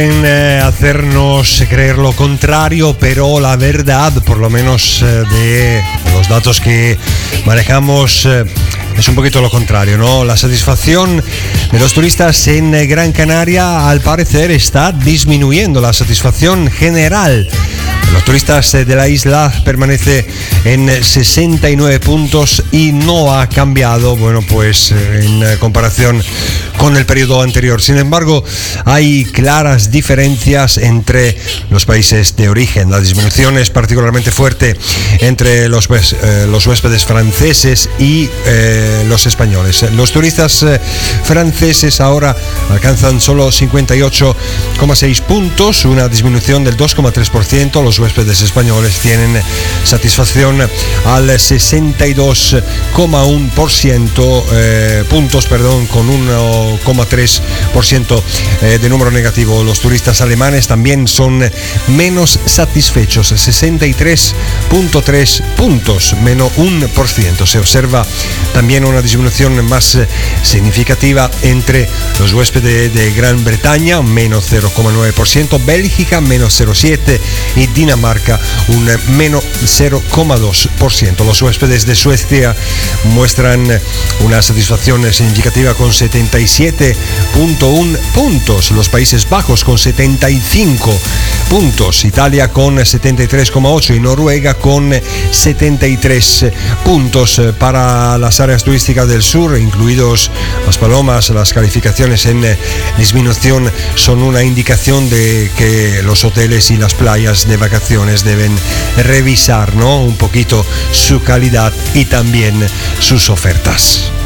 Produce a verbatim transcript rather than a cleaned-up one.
Eh, hacernos creer lo contrario, pero la verdad, por lo menos eh, de los datos que manejamos, eh, es un poquito lo contrario, ¿no? La satisfacción de los turistas en Gran Canaria, al parecer, está disminuyendo. La satisfacción general de los turistas de la isla permanece en sesenta y nueve puntos y no ha cambiado, bueno, pues en comparación con el periodo anterior. Sin embargo, hay claras diferencias entre los países de origen. La disminución es particularmente fuerte entre los, eh, los huéspedes franceses y eh, los españoles. Los turistas eh, franceses ahora alcanzan solo cincuenta y ocho coma seis puntos, una disminución del dos coma tres por ciento. Los huéspedes españoles tienen satisfacción al sesenta y dos coma uno por ciento, eh, puntos, perdón, con uno coma tres por ciento eh, de número negativo. Los turistas alemanes también son menos satisfechos, sesenta y tres coma tres puntos, menos uno por ciento. Se observa también una disminución más significativa entre los huéspedes de Gran Bretaña, menos cero coma nueve por ciento, Bélgica, menos cero coma siete por ciento y Dinamarca, un menos cero coma dos por ciento. Los huéspedes de Suecia muestran una satisfacción significativa con setenta y siete coma uno puntos, los Países Bajos con setenta y cinco puntos, Italia con setenta y tres coma ocho y Noruega con setenta y tres puntos. Para las áreas turísticas del sur, incluidos Las Palomas, las calificaciones en disminución son una indicación de que los hoteles y las playas de vacaciones deben revisar, ¿no?, un poquito su calidad y también sus ofertas.